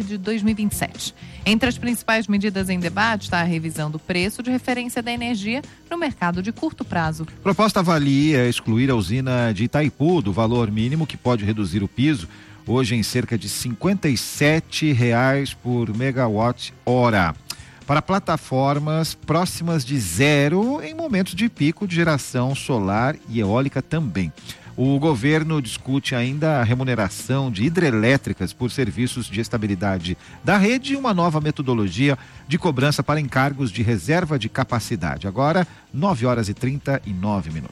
de 2027. Entre as principais medidas em debate está a revisão do preço de referência da energia para o mercado de curto prazo. A proposta avalia excluir a usina de Itaipu do valor mínimo que pode reduzir o piso, hoje em cerca de R$ 57,00 por megawatt-hora, para plataformas próximas de zero em momentos de pico de geração solar e eólica também. O governo discute ainda a remuneração de hidrelétricas por serviços de estabilidade da rede e uma nova metodologia de cobrança para encargos de reserva de capacidade. Agora, 9h39.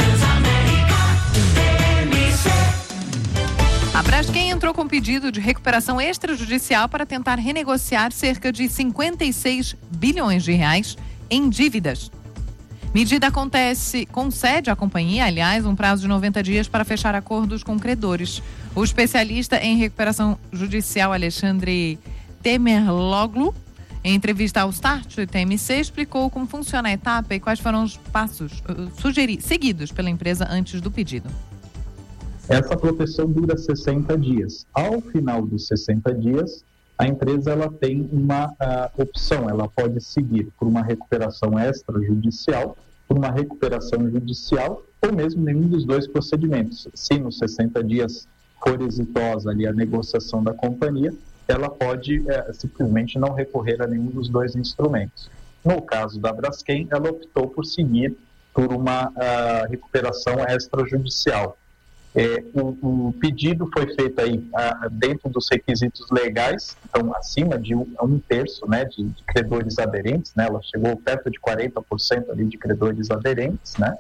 A Braskem entrou com pedido de recuperação extrajudicial para tentar renegociar cerca de 56 bilhões de reais em dívidas. Medida concede à companhia, aliás, um prazo de 90 dias para fechar acordos com credores. O especialista em recuperação judicial Alexandre Temerloglu, em entrevista ao Start TMC, explicou como funciona a etapa e quais foram os passos seguidos pela empresa antes do pedido. Essa proteção dura 60 dias. Ao final dos 60 dias, a empresa ela tem uma opção, ela pode seguir por uma recuperação extrajudicial, por uma recuperação judicial ou mesmo nenhum dos dois procedimentos. Se nos 60 dias for exitosa ali a negociação da companhia, ela pode simplesmente não recorrer a nenhum dos dois instrumentos. No caso da Braskem, ela optou por seguir por uma recuperação extrajudicial. O pedido foi feito aí dentro dos requisitos legais, então acima de um terço, né, de credores aderentes, né, ela chegou perto de 40% ali de credores aderentes, né.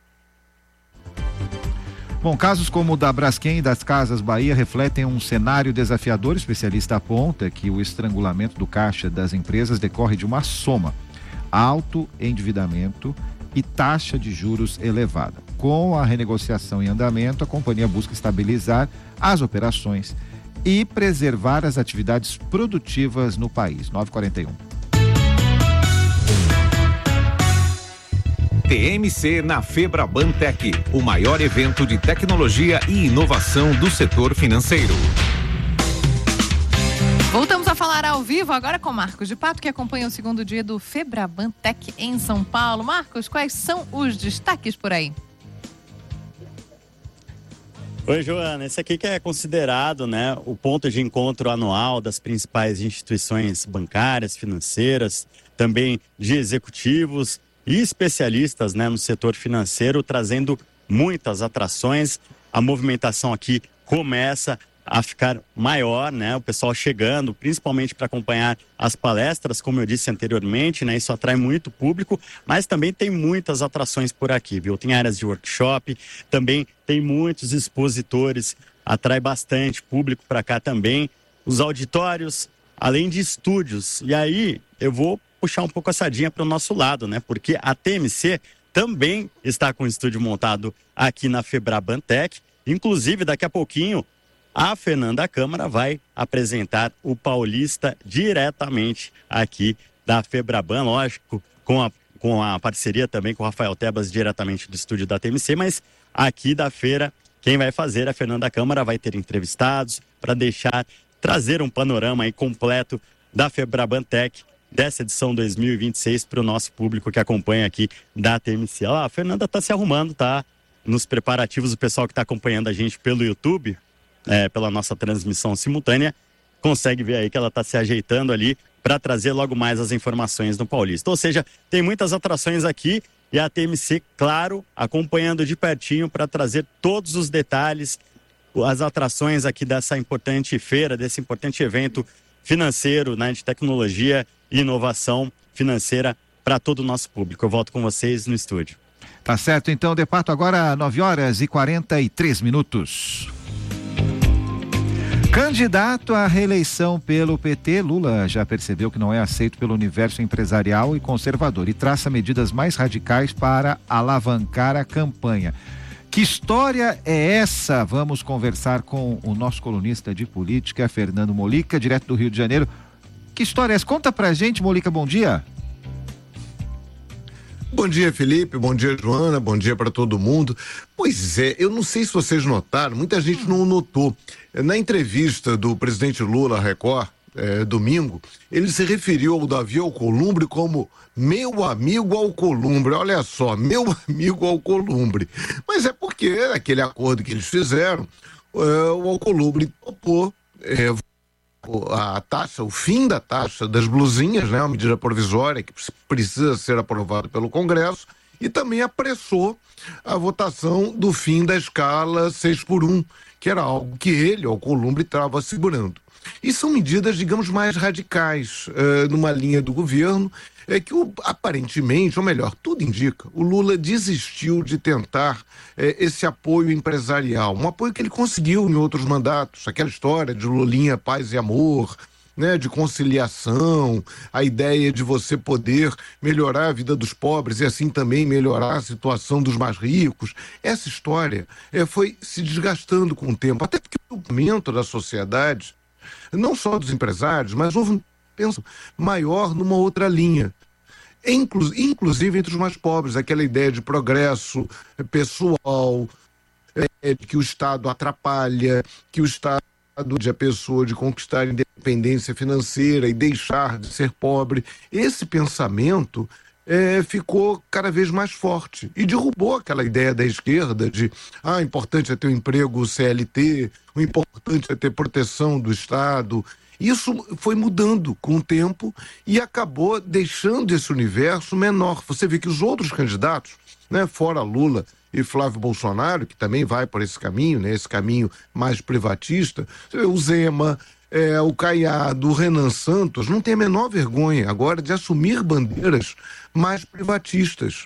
Bom, casos como o da Braskem e das Casas Bahia refletem um cenário desafiador. O especialista aponta que o estrangulamento do caixa das empresas decorre de uma soma: alto endividamento e taxa de juros elevada. Com a renegociação em andamento, a companhia busca estabilizar as operações e preservar as atividades produtivas no país. 9h41. TMC na Febraban Tech, o maior evento de tecnologia e inovação do setor financeiro. Voltamos a falar ao vivo agora com Marcos de Pato, que acompanha o segundo dia do Febraban Tech em São Paulo. Marcos, quais são os destaques por aí? Oi, Joana. Esse aqui que é considerado, né, o ponto de encontro anual das principais instituições bancárias, financeiras, também de executivos e especialistas, né, no setor financeiro, trazendo muitas atrações. A movimentação aqui começa a ficar maior, né? O pessoal chegando, principalmente para acompanhar as palestras, como eu disse anteriormente, né? Isso atrai muito público, mas também tem muitas atrações por aqui, viu? Tem áreas de workshop, também tem muitos expositores, atrai bastante público para cá também. Os auditórios, além de estúdios. E aí, eu vou puxar um pouco a sardinha para o nosso lado, né? Porque a TMC também está com o estúdio montado aqui na Febraban Tech. Inclusive, daqui a pouquinho, a Fernanda Câmara vai apresentar o Paulista diretamente aqui da Febraban, lógico, com a parceria também com o Rafael Tebas, diretamente do estúdio da TMC, mas aqui da feira, quem vai fazer a Fernanda Câmara vai ter entrevistados para trazer um panorama aí completo da Febraban Tech, dessa edição 2026 para o nosso público que acompanha aqui da TMC. A Fernanda está se arrumando, tá? Nos preparativos, o pessoal que está acompanhando a gente pelo YouTube, pela nossa transmissão simultânea, consegue ver aí que ela está se ajeitando ali para trazer logo mais as informações do Paulista. Ou seja, tem muitas atrações aqui e a TMC, claro, acompanhando de pertinho para trazer todos os detalhes, as atrações aqui dessa importante feira, desse importante evento financeiro, né, de tecnologia e inovação financeira para todo o nosso público. Eu volto com vocês no estúdio. Tá certo, então, de Pato, agora 9h43. Candidato à reeleição pelo PT, Lula já percebeu que não é aceito pelo universo empresarial e conservador e traça medidas mais radicais para alavancar a campanha. Que história é essa? Vamos conversar com o nosso colunista de política, Fernando Molica, direto do Rio de Janeiro. Que história é essa? Conta pra gente, Molica, bom dia. Bom dia, Felipe, bom dia, Joana, bom dia para todo mundo. Pois é, eu não sei se vocês notaram, muita gente não notou. Na entrevista do presidente Lula à Record, domingo, ele se referiu ao Davi Alcolumbre como meu amigo Alcolumbre. Olha só, meu amigo Alcolumbre. Mas é porque aquele acordo que eles fizeram, o Alcolumbre topou a taxa, o fim da taxa das blusinhas, né, uma medida provisória que precisa ser aprovada pelo Congresso, e também apressou a votação do fim da escala 6x1, que era algo que ele, Alcolumbre, estava segurando. E são medidas, digamos, mais radicais numa linha do governo, que aparentemente, ou melhor, tudo indica, o Lula desistiu de tentar esse apoio empresarial, um apoio que ele conseguiu em outros mandatos, aquela história de Lulinha, paz e amor, né, de conciliação, a ideia de você poder melhorar a vida dos pobres e assim também melhorar a situação dos mais ricos. Essa história foi se desgastando com o tempo, até porque o aumento da sociedade, não só dos empresários, mas houve um penso maior numa outra linha, inclusive entre os mais pobres, aquela ideia de progresso pessoal, de que o Estado atrapalha, que o Estado de a pessoa de conquistar independência financeira e deixar de ser pobre. Esse pensamento ficou cada vez mais forte e derrubou aquela ideia da esquerda de o importante é ter um emprego CLT, o importante é ter proteção do Estado. Isso foi mudando com o tempo e acabou deixando esse universo menor. Você vê que os outros candidatos, né, fora Lula e Flávio Bolsonaro, que também vai por esse caminho, né, esse caminho mais privatista, você vê o Zema, o Caiado, o Renan Santos, não tem a menor vergonha agora de assumir bandeiras mais privatistas.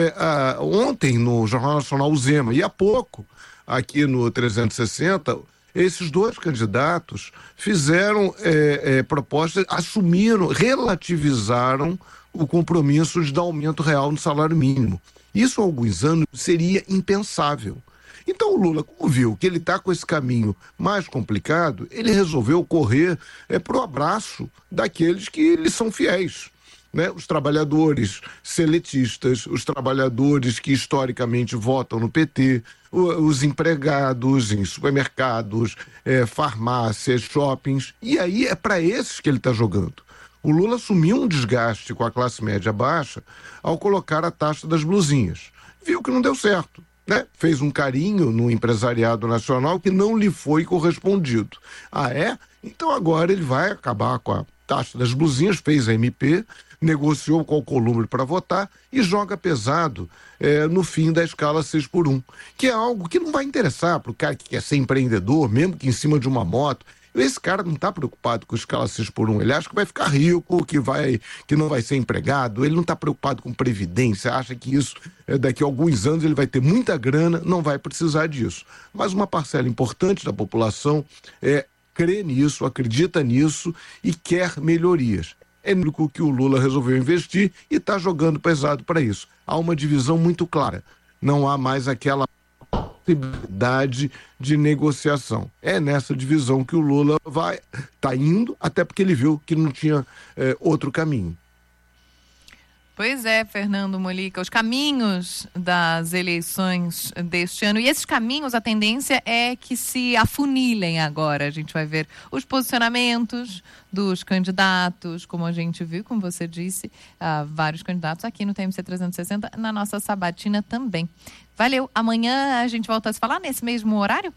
Ontem, no Jornal Nacional, o Zema, e há pouco, aqui no 360, esses dois candidatos fizeram propostas, assumiram, relativizaram o compromisso de dar aumento real no salário mínimo. Isso há alguns anos seria impensável. Então o Lula, como viu que ele está com esse caminho mais complicado, ele resolveu correr para o abraço daqueles que lhe são fiéis. Né? Os trabalhadores seletistas, os trabalhadores que historicamente votam no PT, os empregados em supermercados, farmácias, shoppings, e aí é para esses que ele está jogando. O Lula assumiu um desgaste com a classe média baixa ao colocar a taxa das blusinhas. Viu que não deu certo, né? Fez um carinho no empresariado nacional que não lhe foi correspondido. Então agora ele vai acabar com a taxa das blusinhas, fez a MP, negociou com o Alcolumbre para votar e joga pesado no fim da escala 6x1, que é algo que não vai interessar para o cara que quer ser empreendedor, mesmo que em cima de uma moto. Esse cara não está preocupado com escala 6x1, ele acha que vai ficar rico, que não vai ser empregado, ele não está preocupado com previdência, acha que isso, daqui a alguns anos ele vai ter muita grana, não vai precisar disso. Mas uma parcela importante da população crê nisso, acredita nisso e quer melhorias. É único que o Lula resolveu investir e está jogando pesado para isso. Há uma divisão muito clara, não há mais aquela possibilidade de negociação. É nessa divisão que o Lula está indo, até porque ele viu que não tinha outro caminho. Pois é, Fernando Molica, os caminhos das eleições deste ano, e esses caminhos, a tendência é que se afunilem agora. A gente vai ver os posicionamentos dos candidatos, como a gente viu, como você disse, vários candidatos aqui no TMC 360, na nossa sabatina também. Valeu, amanhã a gente volta a se falar nesse mesmo horário?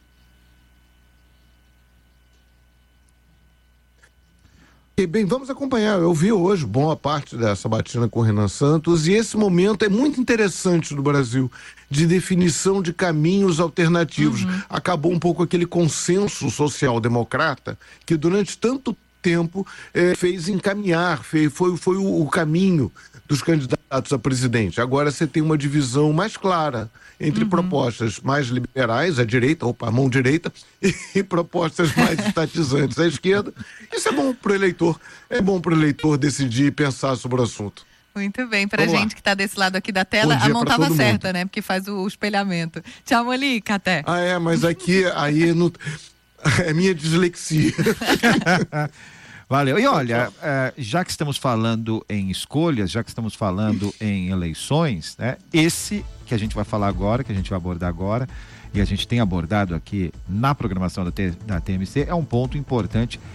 E bem, vamos acompanhar. Eu vi hoje boa parte da sabatina com o Renan Santos e esse momento é muito interessante no Brasil, de definição de caminhos alternativos. Acabou um pouco aquele consenso social-democrata que durante tanto tempo fez encaminhar, foi o caminho dos candidatos a presidente. Agora você tem uma divisão mais clara entre propostas mais liberais, à direita, a mão direita, e propostas mais estatizantes à esquerda. Isso é bom para o eleitor. É bom para o eleitor decidir e pensar sobre o assunto. Muito bem, pra gente que está desse lado aqui da tela, a mão estava certa, né? Porque faz o espelhamento. Tchau, Molica, até. Mas aqui, não... é minha dislexia. Valeu. E olha, já que estamos falando em escolhas, já que estamos falando em eleições, né? Esse que a gente vai falar agora, que a gente vai abordar agora, e a gente tem abordado aqui na programação da TMC, é um ponto importante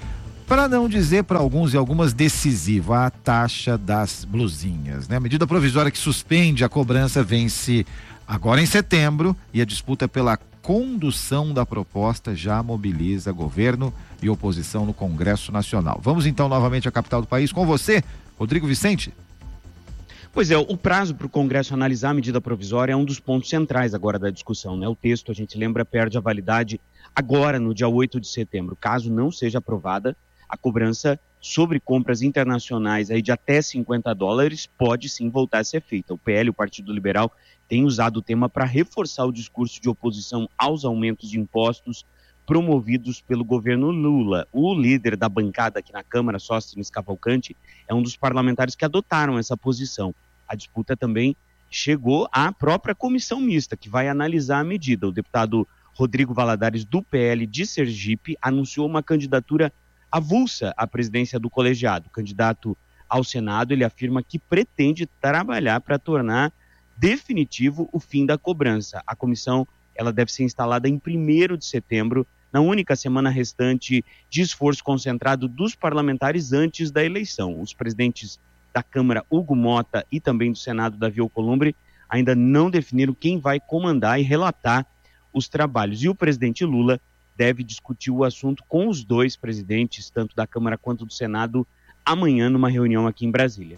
Para não dizer para alguns e algumas decisiva, a taxa das blusinhas, né? A medida provisória que suspende a cobrança vence agora em setembro e a disputa pela condução da proposta já mobiliza governo e oposição no Congresso Nacional. Vamos então novamente à capital do país com você, Rodrigo Vicente. Pois é, o prazo para o Congresso analisar a medida provisória é um dos pontos centrais agora da discussão, né? O texto, a gente lembra, perde a validade agora, no dia 8 de setembro. Caso não seja aprovada, a cobrança sobre compras internacionais aí de até $50 pode sim voltar a ser feita. O PL, o Partido Liberal, tem usado o tema para reforçar o discurso de oposição aos aumentos de impostos promovidos pelo governo Lula. O líder da bancada aqui na Câmara, Sóstenes Cavalcante, é um dos parlamentares que adotaram essa posição. A disputa também chegou à própria comissão mista, que vai analisar a medida. O deputado Rodrigo Valadares, do PL de Sergipe, anunciou uma candidatura avulsa à presidência do colegiado. O candidato ao Senado, ele afirma que pretende trabalhar para tornar definitivo o fim da cobrança. A comissão, ela deve ser instalada em 1º de setembro, na única semana restante de esforço concentrado dos parlamentares antes da eleição. Os presidentes da Câmara, Hugo Mota, e também do Senado, Davi Alcolumbre, ainda não definiram quem vai comandar e relatar os trabalhos. E o presidente Lula deve discutir o assunto com os dois presidentes, tanto da Câmara quanto do Senado, amanhã numa reunião aqui em Brasília.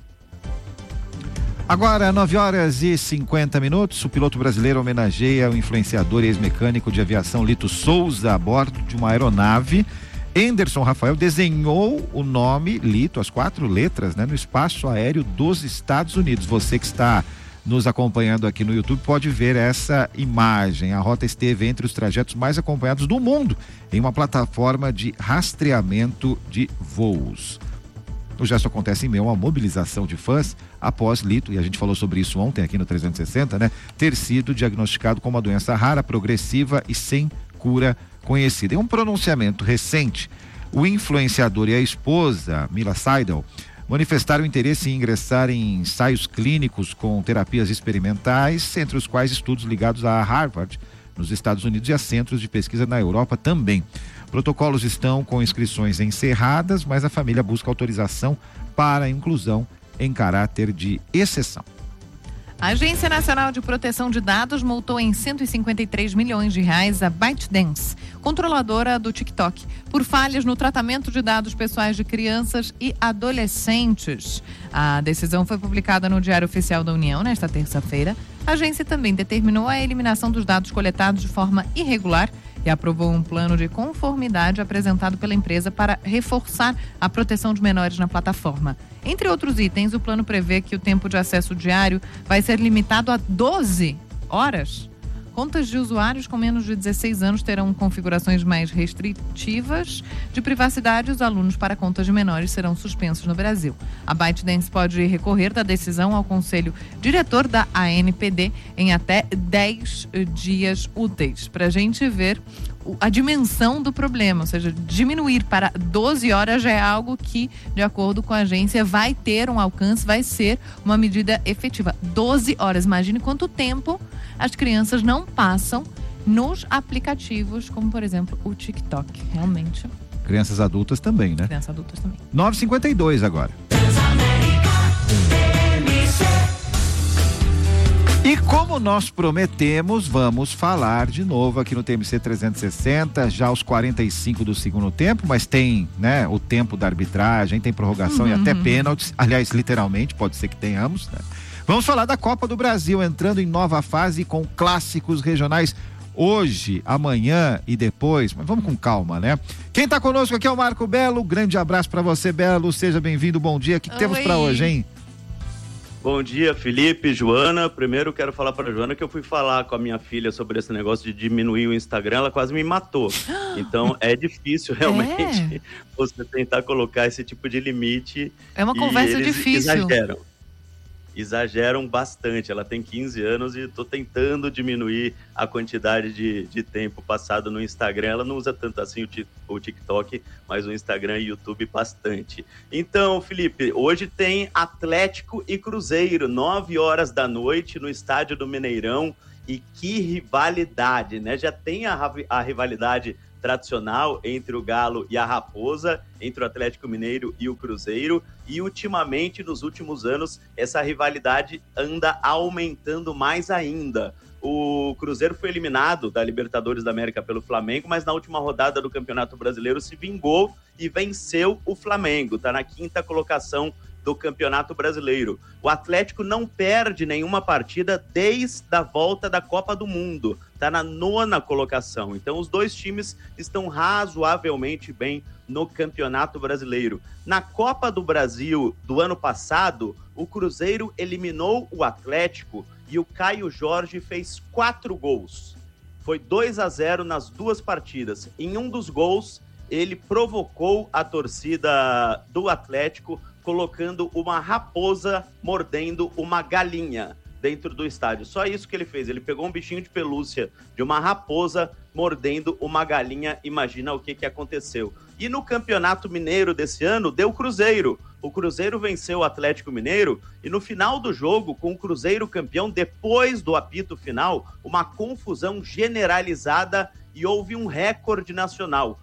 Agora, 9h50, o piloto brasileiro homenageia o influenciador e ex-mecânico de aviação Lito Souza a bordo de uma aeronave. Anderson Rafael desenhou o nome Lito, as 4 letras, né, no espaço aéreo dos Estados Unidos. Você que está nos acompanhando aqui no YouTube pode ver essa imagem. A rota esteve entre os trajetos mais acompanhados do mundo em uma plataforma de rastreamento de voos. O gesto acontece em meio a uma mobilização de fãs após Lito, e a gente falou sobre isso ontem aqui no 360, né, ter sido diagnosticado com uma doença rara, progressiva e sem cura conhecida. Em um pronunciamento recente, o influenciador e a esposa, Mila Seidel, manifestaram interesse em ingressar em ensaios clínicos com terapias experimentais, entre os quais estudos ligados a Harvard, nos Estados Unidos, e a centros de pesquisa na Europa também. Protocolos estão com inscrições encerradas, mas a família busca autorização para a inclusão em caráter de exceção. A Agência Nacional de Proteção de Dados multou em R$153 milhões a ByteDance, controladora do TikTok, por falhas no tratamento de dados pessoais de crianças e adolescentes. A decisão foi publicada no Diário Oficial da União nesta terça-feira. A agência também determinou a eliminação dos dados coletados de forma irregular e aprovou um plano de conformidade apresentado pela empresa para reforçar a proteção de menores na plataforma. Entre outros itens, o plano prevê que o tempo de acesso diário vai ser limitado a 12 horas. Contas de usuários com menos de 16 anos terão configurações mais restritivas de privacidade. Os alunos para contas de menores serão suspensos no Brasil. A ByteDance pode recorrer da decisão ao Conselho Diretor da ANPD em até 10 dias úteis. Para a gente ver a dimensão do problema, ou seja, diminuir para 12 horas já é algo que, de acordo com a agência, vai ter um alcance, vai ser uma medida efetiva. 12 horas, imagine quanto tempo as crianças não passam nos aplicativos, como por exemplo o TikTok, realmente. Crianças adultas também, né? Crianças adultas também. 9h52 agora. E como nós prometemos, vamos falar de novo aqui no TMC 360, já aos 45 do segundo tempo, mas tem, né, o tempo da arbitragem, tem prorrogação e até pênaltis, aliás, literalmente, pode ser que tenhamos, né? Vamos falar da Copa do Brasil, entrando em nova fase com clássicos regionais hoje, amanhã e depois, mas vamos com calma, né? Quem tá conosco aqui é o Marco Belo, grande abraço para você, Belo, seja bem-vindo, bom dia, o que temos para hoje, hein? Bom dia, Felipe, Joana. Primeiro quero falar para a Joana que eu fui falar com a minha filha sobre esse negócio de diminuir o Instagram, ela quase me matou. Então é difícil realmente você tentar colocar esse tipo de limite. É uma conversa difícil. Exageram bastante. Ela tem 15 anos e estou tentando diminuir a quantidade de tempo passado no Instagram. Ela não usa tanto assim o TikTok, mas o Instagram e o YouTube bastante. Então, Felipe, hoje tem Atlético e Cruzeiro, 9 horas da noite no estádio do Mineirão. E que rivalidade, né? Já tem a rivalidade tradicional entre o Galo e a Raposa, entre o Atlético Mineiro e o Cruzeiro, e ultimamente, nos últimos anos, essa rivalidade anda aumentando mais ainda. O Cruzeiro foi eliminado da Libertadores da América pelo Flamengo, mas na última rodada do Campeonato Brasileiro se vingou e venceu o Flamengo. Está na 5ª colocação do Campeonato Brasileiro. O Atlético não perde nenhuma partida desde a volta da Copa do Mundo. Está na 9ª colocação. Então os dois times estão razoavelmente bem no Campeonato Brasileiro. Na Copa do Brasil do ano passado, o Cruzeiro eliminou o Atlético e o Caio Jorge fez 4 gols. Foi 2-0 nas 2 partidas. Em um dos gols, ele provocou a torcida do Atlético, colocando uma raposa mordendo uma galinha dentro do estádio. Só isso que ele fez. Ele pegou um bichinho de pelúcia de uma raposa mordendo uma galinha. Imagina o que aconteceu. E no Campeonato Mineiro desse ano, deu Cruzeiro. O Cruzeiro venceu o Atlético Mineiro e no final do jogo, com o Cruzeiro campeão, depois do apito final, uma confusão generalizada e houve um recorde nacional.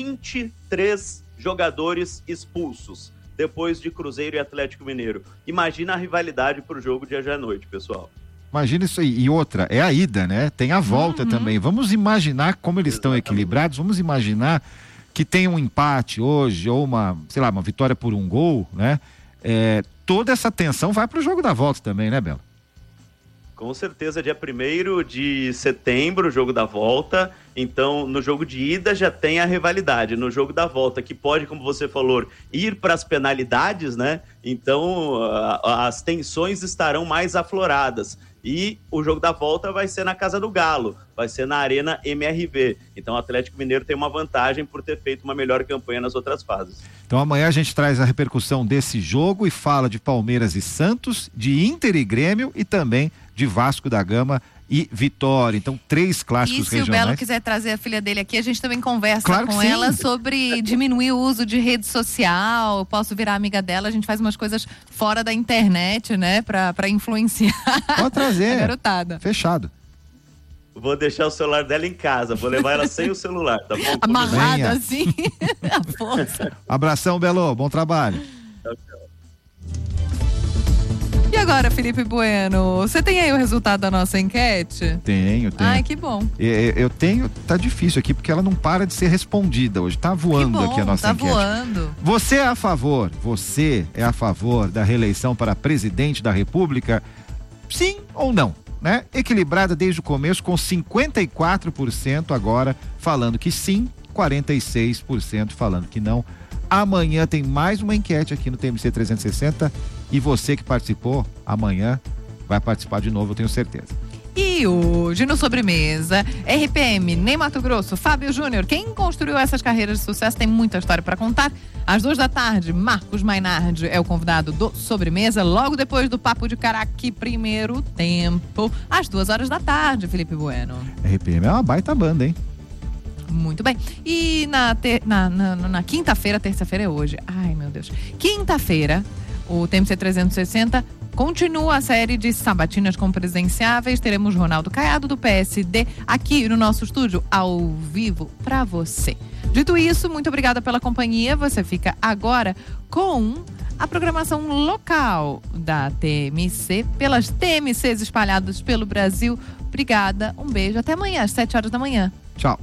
23 jogadores expulsos depois de Cruzeiro e Atlético Mineiro. Imagina a rivalidade para o jogo de hoje à noite, pessoal. Imagina isso aí. E outra, é a ida, né? Tem a volta também. Vamos imaginar como eles estão equilibrados, vamos imaginar que tem um empate hoje, ou uma vitória por 1 gol, né? Toda essa tensão vai para o jogo da volta também, né, Bela? Com certeza, dia 1º de setembro, o jogo da volta. Então, no jogo de ida já tem a rivalidade. No jogo da volta, que pode, como você falou, ir para as penalidades, né? Então, as tensões estarão mais afloradas. E o jogo da volta vai ser na Casa do Galo, vai ser na Arena MRV. Então, o Atlético Mineiro tem uma vantagem por ter feito uma melhor campanha nas outras fases. Então, amanhã a gente traz a repercussão desse jogo e fala de Palmeiras e Santos, de Inter e Grêmio e também de Vasco da Gama e Vitória. Então, 3 clássicos regionais. E se o Belo quiser trazer a filha dele aqui, a gente também conversa com sim. ela sobre diminuir o uso de rede social. Eu posso virar amiga dela, a gente faz umas coisas fora da internet, né? Pra influenciar. Pode trazer. A garotada. Fechado. Vou deixar o celular dela em casa, vou levar ela sem o celular, tá bom? Amarrado assim. A força. Abração, Belo. Bom trabalho. E agora, Felipe Bueno, você tem aí o resultado da nossa enquete? Tenho. Ai, que bom. Eu tenho, tá difícil aqui, porque ela não para de ser respondida hoje. Tá voando aqui a nossa enquete. Tá voando. Você é a favor da reeleição para presidente da República? Sim ou não? Né? Equilibrada desde o começo, com 54% agora falando que sim, 46% falando que não. Amanhã tem mais uma enquete aqui no TMC 360 e você que participou, amanhã vai participar de novo, eu tenho certeza. E hoje no Sobremesa, RPM, Ney Mato Grosso, Fábio Júnior, quem construiu essas carreiras de sucesso tem muita história para contar. Às 14h, Marcos Mainardi é o convidado do Sobremesa, logo depois do Papo de Caraque, primeiro tempo, às 14h, Felipe Bueno. RPM é uma baita banda, hein? Muito bem. E na quinta-feira, terça-feira é hoje. Ai, meu Deus. Quinta-feira, o TMC 360 continua a série de sabatinas com presidenciáveis. Teremos Ronaldo Caiado, do PSD, aqui no nosso estúdio, ao vivo, pra você. Dito isso, muito obrigada pela companhia. Você fica agora com a programação local da TMC, pelas TMCs espalhadas pelo Brasil. Obrigada, um beijo. Até amanhã, às 7h. Tchau.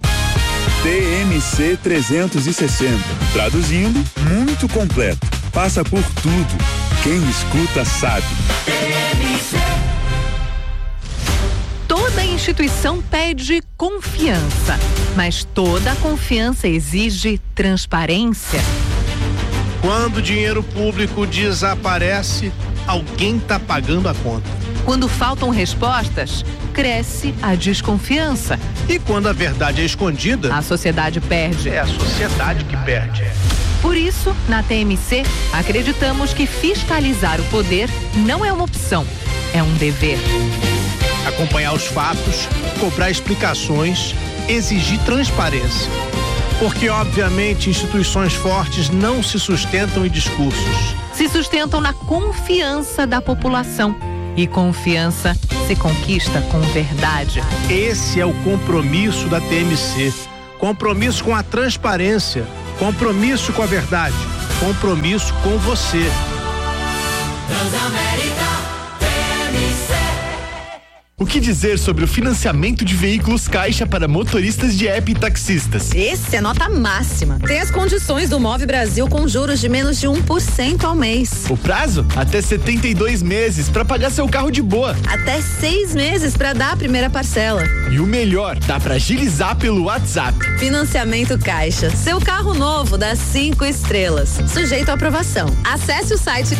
TMC 360. Traduzindo, muito completo. Passa por tudo. Quem escuta sabe. Toda instituição pede confiança, mas toda confiança exige transparência. Quando o dinheiro público desaparece, alguém está pagando a conta. Quando faltam respostas, cresce a desconfiança. E quando a verdade é escondida, a sociedade perde. É a sociedade que perde. Por isso, na TMC, acreditamos que fiscalizar o poder não é uma opção, é um dever. Acompanhar os fatos, cobrar explicações, exigir transparência. Porque, obviamente, instituições fortes não se sustentam em discursos. Se sustentam na confiança da população. E confiança se conquista com verdade. Esse é o compromisso da TMC. compromisso com a transparência, compromisso com a verdade, compromisso com você. Transamérica TMC. O que dizer sobre o financiamento de veículos Caixa para motoristas de app e taxistas? Esse é nota máxima. Tem as condições do Move Brasil com juros de menos de 1% ao mês. O prazo? Até 72 meses para pagar seu carro de boa. Até 6 meses para dar a primeira parcela. E o melhor, dá para agilizar pelo WhatsApp. Financiamento Caixa. Seu carro novo dá 5 estrelas. Sujeito à aprovação. Acesse o site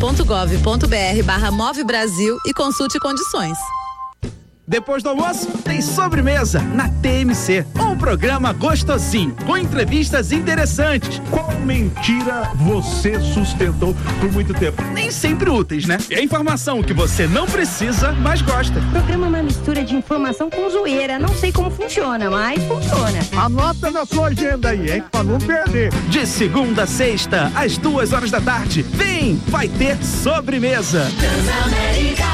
caixa.gov.br/Move Brasil e consulte condições. Depois do almoço, tem sobremesa na TMC. Um programa gostosinho, com entrevistas interessantes. Qual mentira você sustentou por muito tempo? Nem sempre úteis, né? É informação que você não precisa, mas gosta. O programa é uma mistura de informação com zoeira. Não sei como funciona, mas funciona. Anota na sua agenda aí, hein? Pra não perder. De segunda a sexta, às 2h da tarde. Vem, vai ter sobremesa. Transamérica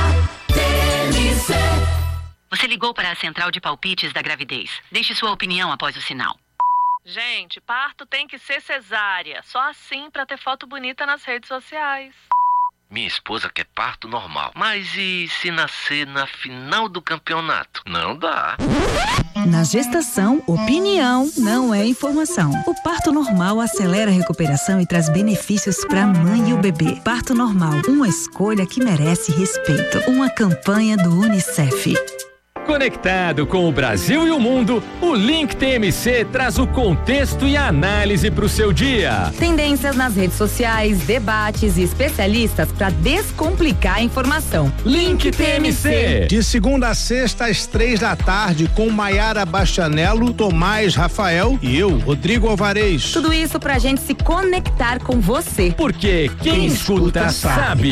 TMC. Você ligou para a central de palpites da gravidez. Deixe sua opinião após o sinal. Gente, parto tem que ser cesárea. Só assim para ter foto bonita nas redes sociais. Minha esposa quer parto normal. Mas e se nascer na final do campeonato? Não dá. Na gestação, opinião não é informação. O parto normal acelera a recuperação e traz benefícios para a mãe e o bebê. Parto normal, uma escolha que merece respeito. Uma campanha do UNICEF. Conectado com o Brasil e o mundo, o Link TMC traz o contexto e a análise para o seu dia. Tendências nas redes sociais, debates e especialistas para descomplicar a informação. Link TMC. De segunda a sexta, às 3 da tarde, com Maiara Bastianello, Tomás Rafael e eu, Rodrigo Alvarez. Tudo isso para a gente se conectar com você. Porque quem escuta sabe.